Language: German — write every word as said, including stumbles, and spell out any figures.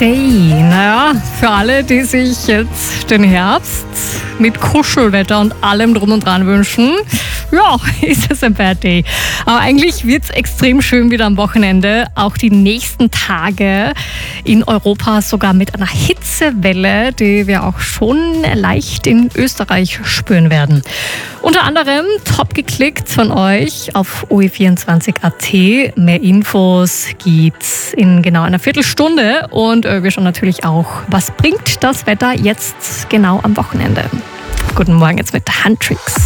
Day. Naja, für alle, die sich jetzt den Herbst mit Kuschelwetter und allem drum und dran wünschen, ja, ist es ein Bad Day. Aber eigentlich wird es extrem schön wieder am Wochenende. Auch die nächsten Tage in Europa sogar mit einer Hitzewelle, die wir auch schon leicht in Österreich spüren werden. Unter anderem top geklickt von euch auf o e vierundzwanzig punkt a t. Mehr Infos gibt's in genau einer Viertelstunde. Und äh, wir schauen natürlich auch, was bringt das Wetter jetzt genau am Wochenende. Guten Morgen jetzt mit Handtricks.